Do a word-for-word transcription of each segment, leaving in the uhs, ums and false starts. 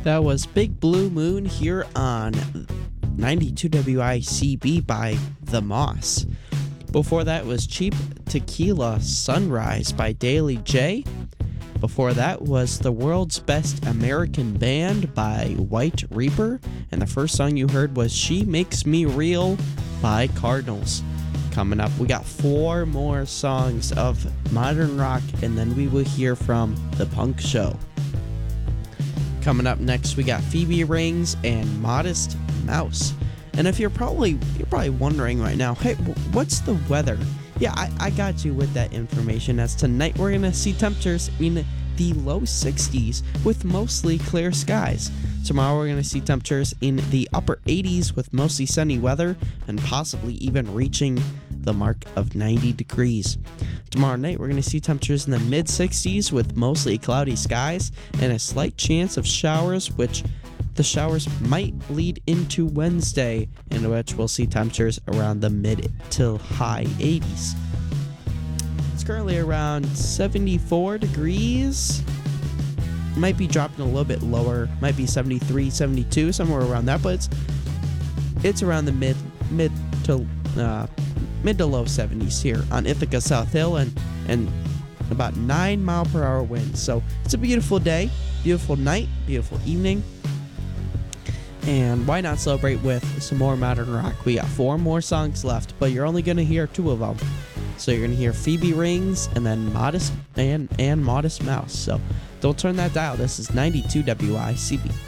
That was Big Blue Moon here on ninety-two W I C B by The Moss. Before that was Cheap Tequila Sunrise by Daily J. Before that was The World's Best American Band by White Reaper. And the first song you heard was She Makes Me Real by Cardinals. Coming up, we got four more songs of modern rock, and then we will hear from The Punk Show. Coming up next, we got Phoebe Rings and Modest Mouse. And if you're probably you're probably wondering right now, hey, what's the weather? Yeah, I, I got you with that information, as tonight we're going to see temperatures in the low sixties with mostly clear skies. Tomorrow we're going to see temperatures in the upper eighties with mostly sunny weather and possibly even reaching the mark of ninety degrees. Tomorrow night we're going to see temperatures in the mid sixties with mostly cloudy skies and a slight chance of showers, which the showers might lead into Wednesday, in which we'll see temperatures around the mid to high eighties. It's currently around seventy-four degrees. Might be dropping a little bit lower. Might be seventy-three, seventy-two, somewhere around that, but it's, it's around the mid mid to uh, mid to low seventies here on Ithaca South Hill, and and about nine mile per hour winds. So it's a beautiful day, beautiful night, beautiful evening. And why not celebrate with some more modern rock? We got four more songs left, but you're only going to hear two of them. So you're going to hear Phoebe Rings and then Modest and, and Modest Mouse. So don't turn that dial. This is ninety-two W I C B.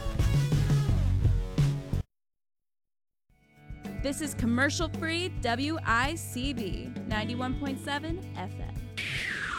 This is commercial-free W I C B ninety-one point seven F M.